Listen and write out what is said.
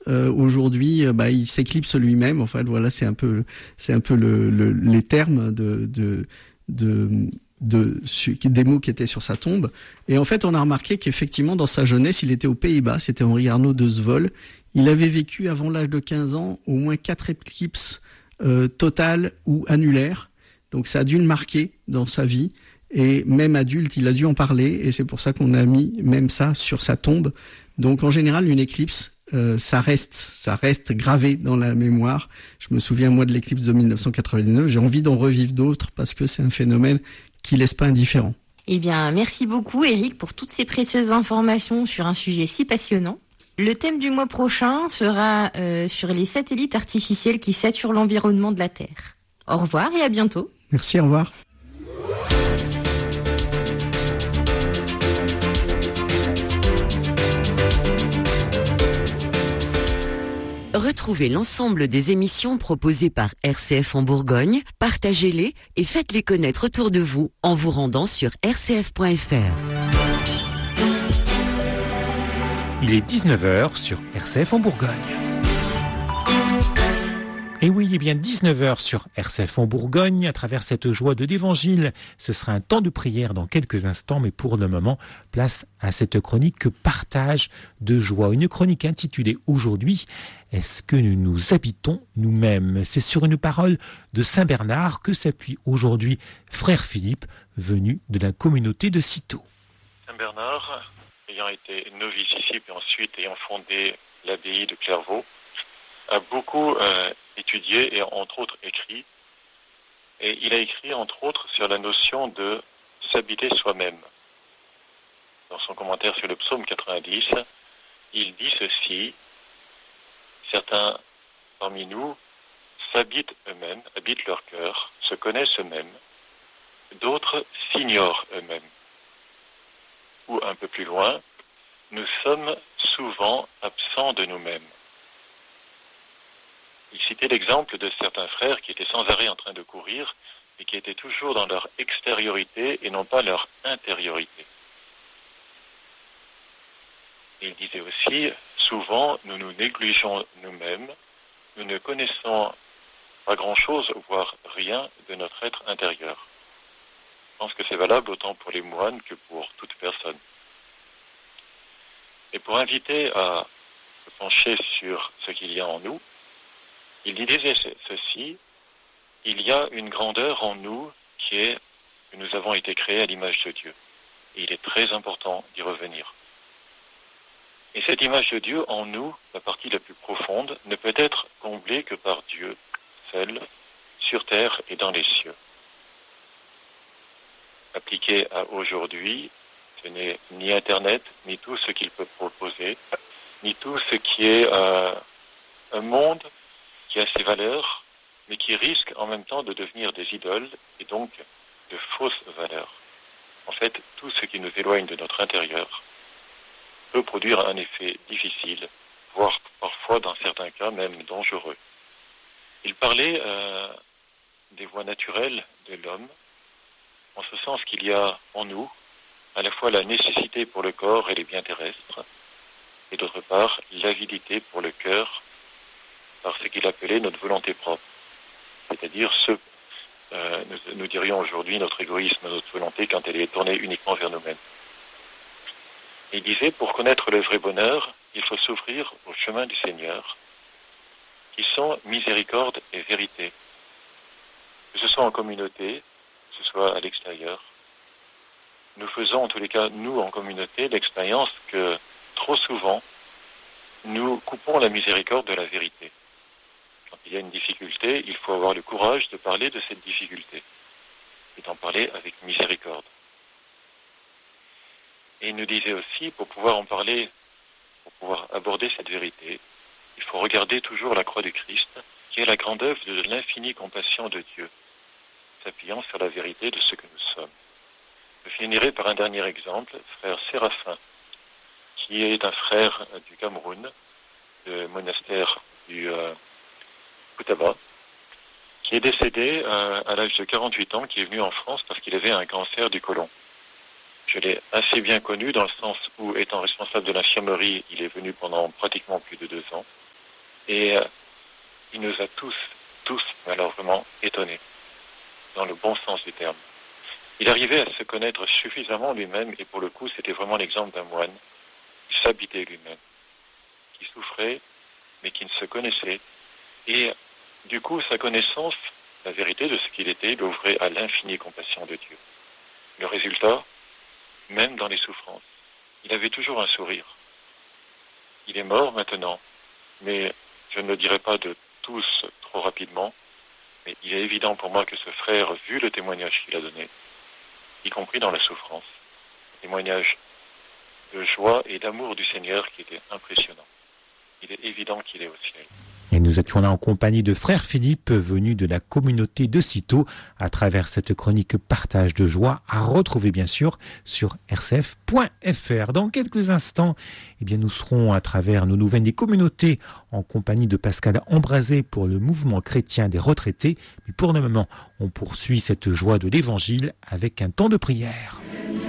aujourd'hui, il s'éclipse lui-même. En fait, voilà, c'est un peu les termes des mots qui étaient sur sa tombe. Et en fait, on a remarqué qu'effectivement, dans sa jeunesse, il était aux Pays-Bas. C'était Henri Arnaud de Zwol. Il avait vécu avant l'âge de 15 ans au moins 4 éclipses totales ou annulaires. Donc ça a dû le marquer dans sa vie. Et même adulte, il a dû en parler. Et c'est pour ça qu'on a mis même ça sur sa tombe. Donc en général, une éclipse, ça reste gravé dans la mémoire. Je me souviens, moi, de l'éclipse de 1999. J'ai envie d'en revivre d'autres parce que c'est un phénomène qui laisse pas indifférent. Eh bien, merci beaucoup, Éric, pour toutes ces précieuses informations sur un sujet si passionnant. Le thème du mois prochain sera sur les satellites artificiels qui saturent l'environnement de la Terre. Au revoir et à bientôt. Merci, au revoir. Retrouvez l'ensemble des émissions proposées par RCF en Bourgogne, partagez-les et faites-les connaître autour de vous en vous rendant sur rcf.fr. Il est 19h sur RCF en Bourgogne. Et oui, il est bien 19h sur RCF en Bourgogne, à travers cette joie de l'Évangile. Ce sera un temps de prière dans quelques instants, mais pour le moment, place à cette chronique partage de joie. Une chronique intitulée aujourd'hui « Est-ce que nous nous habitons nous-mêmes ?» C'est sur une parole de Saint Bernard que s'appuie aujourd'hui frère Philippe, venu de la communauté de Cîteaux. Saint Bernard, ayant été novice ici, puis ensuite ayant fondé l'abbaye de Clairvaux, a beaucoup étudié et entre autres écrit. Et il a écrit entre autres sur la notion de s'habiter soi-même. Dans son commentaire sur le psaume 90, il dit ceci: certains parmi nous s'habitent eux-mêmes, habitent leur cœur, se connaissent eux-mêmes. D'autres s'ignorent eux-mêmes. Ou un peu plus loin, nous sommes souvent absents de nous-mêmes. Il citait l'exemple de certains frères qui étaient sans arrêt en train de courir et qui étaient toujours dans leur extériorité et non pas leur intériorité. Il disait aussi, souvent nous nous négligeons nous-mêmes, nous ne connaissons pas grand-chose, voire rien de notre être intérieur. Je pense que c'est valable autant pour les moines que pour toute personne. Et pour inviter à se pencher sur ce qu'il y a en nous, il disait ceci: il y a une grandeur en nous qui est que nous avons été créés à l'image de Dieu. Et il est très important d'y revenir. Et cette image de Dieu en nous, la partie la plus profonde, ne peut être comblée que par Dieu seul, sur terre et dans les cieux. Appliqué à aujourd'hui, ce n'est ni Internet, ni tout ce qu'il peut proposer, ni tout ce qui est un monde qui a ses valeurs, mais qui risque en même temps de devenir des idoles et donc de fausses valeurs. En fait, tout ce qui nous éloigne de notre intérieur peut produire un effet difficile, voire parfois, dans certains cas, même dangereux. Il parlait des voies naturelles de l'homme, en ce sens qu'il y a en nous à la fois la nécessité pour le corps et les biens terrestres, et d'autre part l'avidité pour le cœur, par ce qu'il appelait notre volonté propre, c'est-à-dire nous dirions aujourd'hui notre égoïsme, notre volonté quand elle est tournée uniquement vers nous-mêmes. Il disait, pour connaître le vrai bonheur, il faut s'ouvrir au chemin du Seigneur, qui sont miséricorde et vérité. Que ce soit en communauté, que ce soit à l'extérieur, nous faisons en tous les cas, nous en communauté, l'expérience que trop souvent, nous coupons la miséricorde de la vérité. Quand il y a une difficulté, il faut avoir le courage de parler de cette difficulté et d'en parler avec miséricorde. Et il nous disait aussi, pour pouvoir en parler, pour pouvoir aborder cette vérité, il faut regarder toujours la croix du Christ, qui est la grande œuvre de l'infinie compassion de Dieu, s'appuyant sur la vérité de ce que nous sommes. Je finirai par un dernier exemple, frère Séraphin, qui est un frère du Cameroun, du monastère du Koutaba, qui est décédé à l'âge de 48 ans, qui est venu en France parce qu'il avait un cancer du côlon. Je l'ai assez bien connu dans le sens où, étant responsable de l'infirmerie, il est venu pendant pratiquement plus de 2 ans. Et il nous a tous, mais alors vraiment étonnés, dans le bon sens du terme. Il arrivait à se connaître suffisamment lui-même, et pour le coup, c'était vraiment l'exemple d'un moine qui s'habitait lui-même, qui souffrait, mais qui ne se connaissait. Et du coup, sa connaissance, la vérité de ce qu'il était, l'ouvrait à l'infinie compassion de Dieu. Le résultat, même dans les souffrances, il avait toujours un sourire. Il est mort maintenant, mais je ne le dirai pas de tous trop rapidement, mais il est évident pour moi que ce frère, vu le témoignage qu'il a donné, y compris dans la souffrance, un témoignage de joie et d'amour du Seigneur qui était impressionnant. Il est évident qu'il est au ciel. Et nous étions là en compagnie de frère Philippe, venu de la communauté de Cîteaux, à travers cette chronique Partage de joie, à retrouver bien sûr sur rcf.fr. Dans quelques instants, nous serons à travers nos nouvelles des communautés en compagnie de Pascal Embrasé pour le mouvement chrétien des retraités. Mais pour le moment, on poursuit cette joie de l'évangile avec un temps de prière.